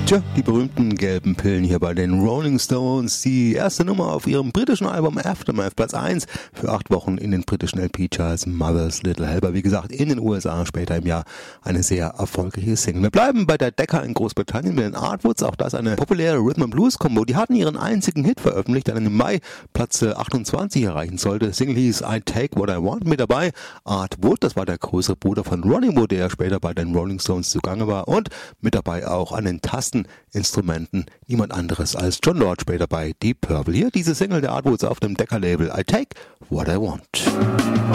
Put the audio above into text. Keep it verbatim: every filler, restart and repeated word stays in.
Tja, die berühmten gelben Pillen hier bei den Rolling Stones. Die erste Nummer auf ihrem britischen Album Aftermath, Platz eins für acht Wochen in den britischen L P-Charts. Mother's Little Helper, wie gesagt, in den U S A später im Jahr eine sehr erfolgreiche Single. Wir bleiben bei der Decca in Großbritannien mit den Artwoods, auch das eine populäre Rhythm and Blues Combo. Die hatten ihren einzigen Hit veröffentlicht, der dann im Mai Platz achtundzwanzig erreichen sollte. Single hieß I Take What I Want. Mit dabei Art Wood, das war der größere Bruder von Ronnie Wood, der später bei den Rolling Stones zugange war, und mit dabei auch an den Tasten Instrumenten niemand anderes als John Lord, später bei Deep Purple. Hier diese Single der Artwoods auf dem Decca-Label I Take What I Want.